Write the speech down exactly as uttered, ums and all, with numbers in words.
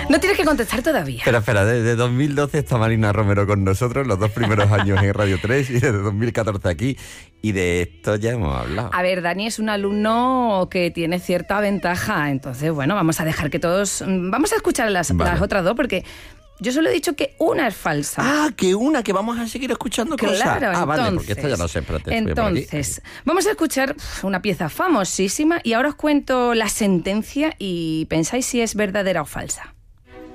No tienes que contestar todavía. Espera, espera, desde dos mil doce está Marina Romero con nosotros, los dos primeros años en Radio tres y desde dos mil catorce aquí. Y de esto ya hemos hablado. A ver, Dani es un alumno que tiene cierta ventaja. Entonces, bueno, vamos a dejar que todos... Vamos a escuchar las, vale. las otras dos porque... Yo solo he dicho que una es falsa. Ah, que una, que vamos a seguir escuchando cosas. Claro, ah, entonces, vale, porque esta ya no sé. Espérate, entonces, vamos a escuchar una pieza famosísima y ahora os cuento la sentencia y pensáis si es verdadera o falsa.